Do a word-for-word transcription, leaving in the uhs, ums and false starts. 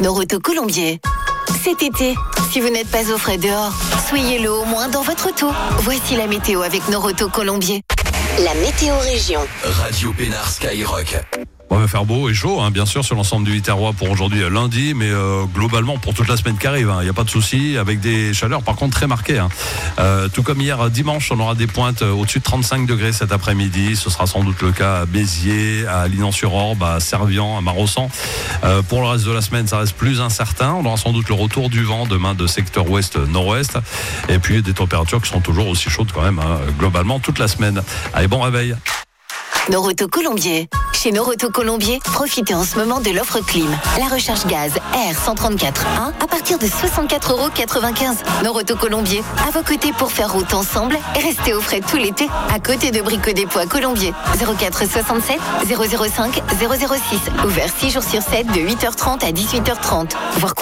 Noroto Colombier. Cet été, si vous n'êtes pas au frais dehors, soyez-le au moins dans votre auto. Voici la météo avec Noroto Colombier. La météo région. Radio Pénard Skyrock. On va faire beau et chaud, hein, bien sûr, sur l'ensemble du Viterrois pour aujourd'hui lundi, mais euh, globalement pour toute la semaine qui arrive, il hein, n'y a pas de souci, avec des chaleurs par contre très marquées. Hein. Euh, tout comme hier dimanche, on aura des pointes au-dessus de trente-cinq degrés cet après-midi. Ce sera sans doute le cas à Béziers, à Linan-sur-Orbe, à Servian, à Maraussan. Euh, pour le reste de la semaine, ça reste plus incertain. On aura sans doute le retour du vent demain de secteur ouest-nord-ouest. Et puis des températures qui sont toujours aussi chaudes quand même, hein, globalement toute la semaine. Allez, bon réveil. Noroto Colombier. Chez Noroto Colombier, profitez en ce moment de l'offre clim. La recharge gaz R cent trente-quatre un à partir de soixante-quatre euros quatre-vingt-quinze. Noroto Colombier, à vos côtés pour faire route ensemble et rester au frais tout l'été. À côté de Brico Dépôt à Colombier. zéro quatre soixante-sept zéro zéro cinq zéro zéro six. Ouvert six jours sur sept de huit heures trente à dix-huit heures trente. Voir